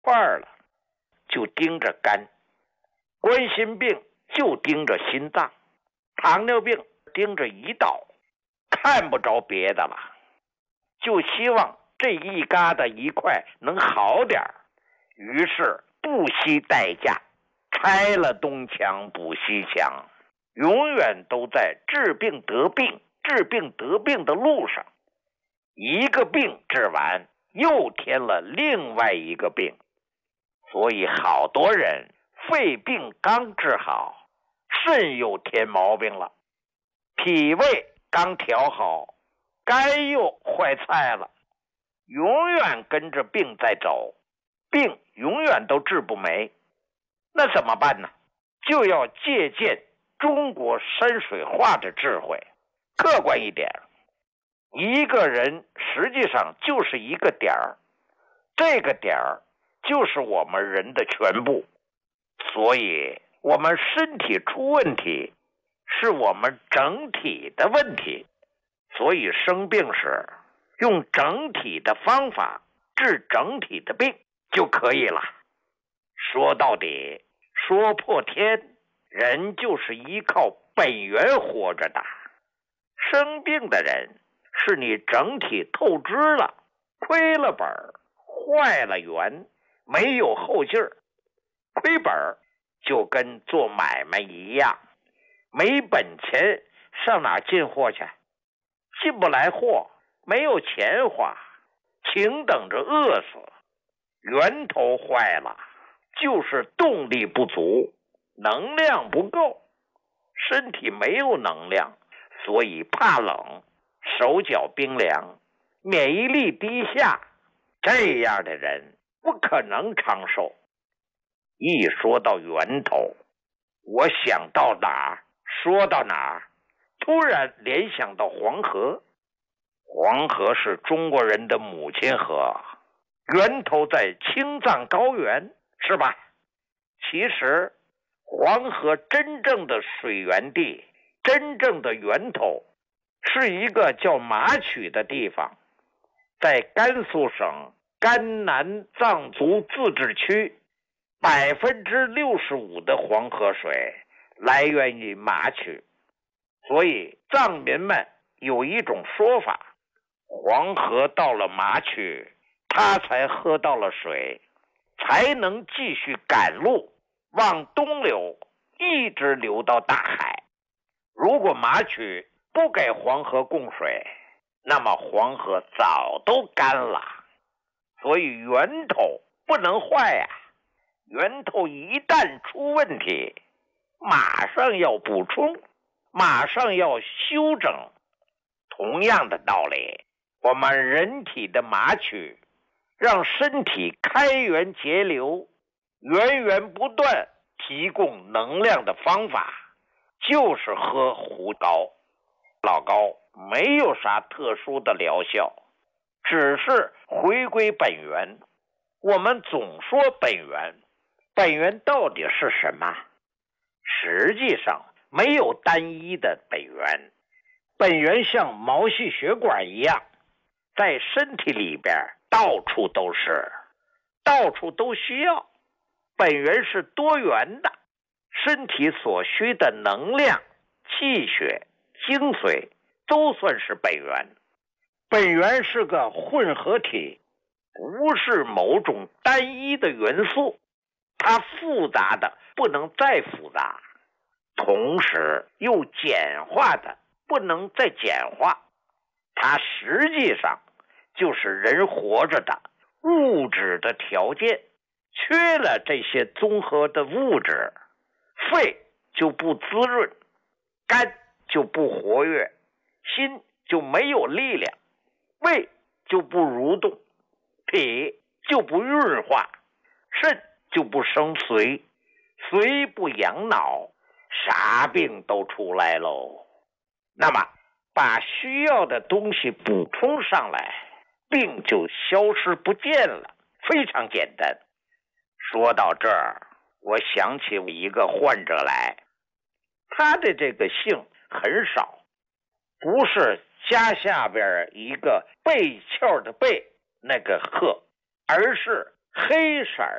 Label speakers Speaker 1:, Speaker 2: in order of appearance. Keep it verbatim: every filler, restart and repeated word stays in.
Speaker 1: 块了，就盯着肝；冠心病就盯着心脏；糖尿病盯着胰岛，看不着别的了，就希望这一疙瘩一块能好点，于是不惜代价拆了东墙补西墙，永远都在治病得病治病得病的路上，一个病治完又添了另外一个病。所以好多人肺病刚治好，肾又添毛病了，脾胃刚调好，肝又坏菜了，永远跟着病在走，病永远都治不没。那怎么办呢？就要借鉴中国山水画的智慧。客观一点，一个人实际上就是一个点儿，这个点儿就是我们人的全部。所以我们身体出问题是我们整体的问题，所以生病时用整体的方法治整体的病就可以了。说到底，说破天，人就是依靠本源活着的。生病的人是你整体透支了，亏了本，坏了元，没有后劲儿。亏本就跟做买卖一样，没本钱上哪进货去？进不来货，没有钱花，请等着饿死。源头坏了，就是动力不足，能量不够。身体没有能量，所以怕冷，手脚冰凉，免疫力低下，这样的人不可能长寿。一说到源头，我想到哪儿说到哪儿，突然联想到黄河。黄河是中国人的母亲河，源头在青藏高原，是吧？其实黄河真正的水源地，真正的源头是一个叫马曲的地方，在甘肃省甘南藏族自治区，百分之六十五的黄河水来源于马曲。所以藏民们有一种说法，黄河到了马曲，他才喝到了水，才能继续赶路往东流，一直流到大海。如果马曲不给黄河供水，那么黄河早都干了。所以源头不能坏呀、啊，源头一旦出问题，马上要补充，马上要修整。同样的道理，我们人体的马曲让身体开源节流，源源不断提供能量的方法就是喝胡膏。老膏没有啥特殊的疗效，只是回归本源。我们总说本源，本源到底是什么？实际上没有单一的本源，本源像毛细血管一样，在身体里边到处都是，到处都需要。本源是多元的，身体所需的能量、气血、精髓都算是本源。本源是个混合体，不是某种单一的元素，它复杂的不能再复杂，同时又简化的不能再简化。它实际上就是人活着的物质的条件，缺了这些综合的物质，肺就不滋润，肝就不活跃，心就没有力量，胃就不蠕动，脾就不运化，肾就不生髓，髓不养脑，啥病都出来喽。那么把需要的东西补充上来，病就消失不见了，非常简单。说到这儿，我想起一个患者来，他的这个姓很少，不是家下边一个贝壳的贝那个鹤，而是黑色